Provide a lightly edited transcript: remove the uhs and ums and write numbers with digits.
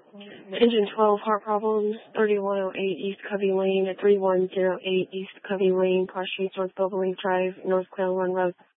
Engine 12, heart problems, 3108 East Covey Lane at 3108 East Covey Lane, Cross Streets, North Bobolink Drive, North Quail Run Road.